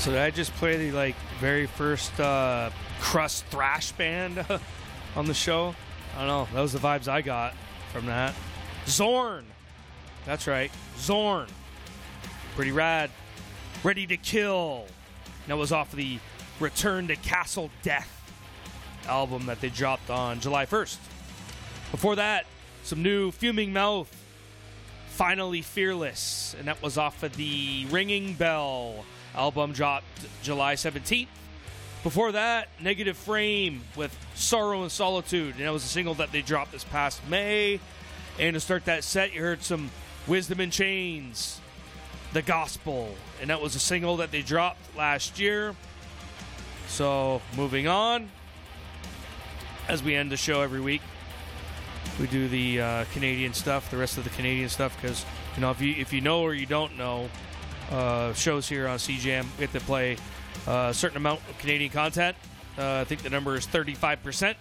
So did I just play the very first crust thrash band on the show? I don't know. That was the vibes I got from that. Zorn. That's right. Zorn. Pretty rad. Ready to Kill. That was off of the Return to Castle Death album that they dropped on July 1st. Before that, some new Fuming Mouth. Finally Fearless. And that was off of the Ringing Bell album, dropped July 17th. Before that, Negative Frame with Sorrow and Solitude. And that was a single that they dropped this past May. And to start that set, you heard some Wisdom in Chains, The Gospel. And that was a single that they dropped last year. So, moving on. As we end the show every week, we do the Canadian stuff, the rest of the Canadian stuff, because, if you know or you don't know, shows here on CJAM, we have to play a certain amount of Canadian content. I think the number is 35%.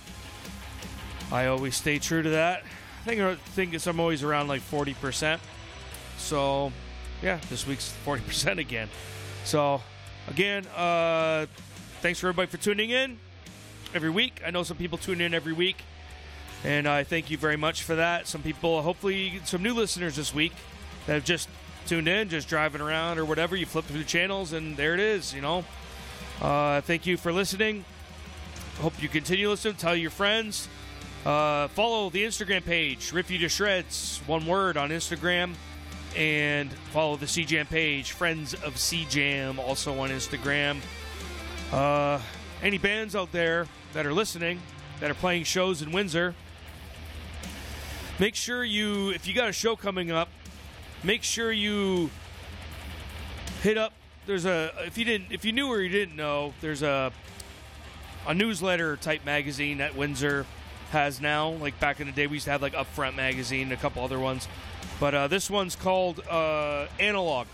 I always stay true to that. I think I'm always around 40%. So, yeah, this week's 40% again. So, again, thanks for everybody for tuning in every week. I know some people tune in every week, and I thank you very much for that. Some people, hopefully, some new listeners this week that have just tuned in, just driving around or whatever. You flip through the channels, and there it is, Thank you for listening. Hope you continue listening. Tell your friends. Follow the Instagram page, Rip You to Shreds, one word on Instagram. And follow the CJAM page, Friends of CJAM, also on Instagram. Any bands out there that are listening, that are playing shows in Windsor, make sure if you got a show coming up, make sure you hit up. If you knew or you didn't know, there's a newsletter type magazine that Windsor has now. Like back in the day, we used to have Upfront magazine and a couple other ones, but this one's called Analog,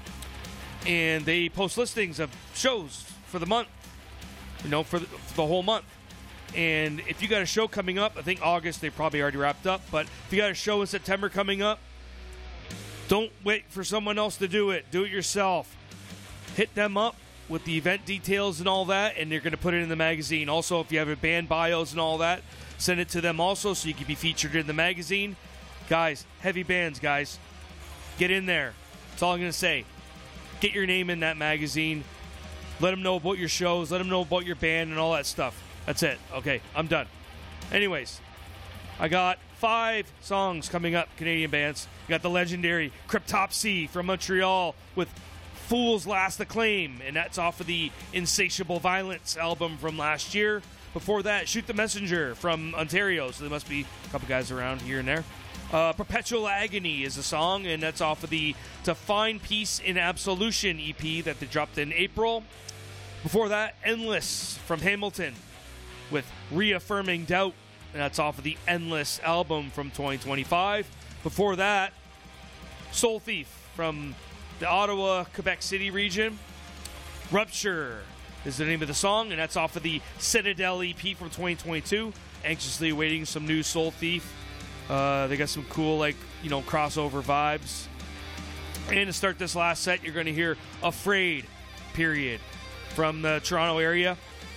and they post listings of shows for the month, for the whole month. And if you got a show coming up, I think August they probably already wrapped up, but if you got a show in September coming up, don't wait for someone else to do it. Do it yourself. Hit them up with the event details and all that, and they're going to put it in the magazine. Also, if you have a band bios and all that, send it to them also so you can be featured in the magazine. Guys, heavy bands, guys. Get in there. That's all I'm going to say. Get your name in that magazine. Let them know about your shows. Let them know about your band and all that stuff. That's it. Okay, I'm done. Anyways, I got 5 songs coming up, Canadian bands. You got the legendary Cryptopsy from Montreal with Fool's Last Acclaim, and that's off of the Insatiable Violence album from last year. Before that, Shoot the Messenger from Ontario, so there must be a couple guys around here and there. Perpetual Agony is a song, and that's off of the To Find Peace in Absolution EP that they dropped in April. Before that, Endless from Hamilton with Reaffirming Doubt, and that's off of the Endless album from 2025. Before that, Soul Thief from the Ottawa, Quebec City region. Rupture is the name of the song, and that's off of the Citadel EP from 2022. Anxiously awaiting some new Soul Thief. They got some cool, crossover vibes. And to start this last set, you're going to hear Afraid, period, from the Toronto area.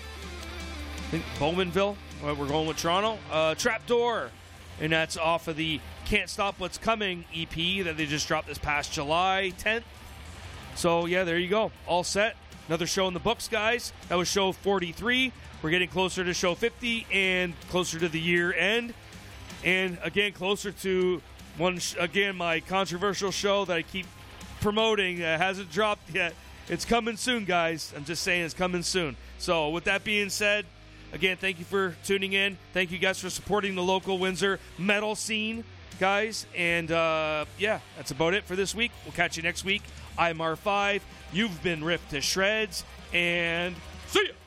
I think Bowmanville. We're going with Toronto. Trapdoor, and that's off of the Can't Stop What's Coming EP that they just dropped this past July 10th. So, yeah, there you go. All set. Another show in the books, guys. That was show 43. We're getting closer to show 50 and closer to the year end. And, again, closer to my controversial show that I keep promoting. Hasn't dropped yet. It's coming soon, guys. I'm just saying it's coming soon. So, with that being said, again, thank you for tuning in. Thank you guys for supporting the local Windsor metal scene, guys. And, that's about it for this week. We'll catch you next week. I'm R5. You've been ripped to shreds. And see ya!